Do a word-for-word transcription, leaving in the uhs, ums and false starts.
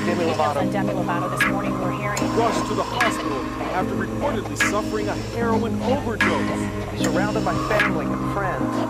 Demi Details on Lovato. Demi Lovato this morning. We're hearing Rushed to the hospital after reportedly suffering a heroin overdose. Surrounded by family and friends.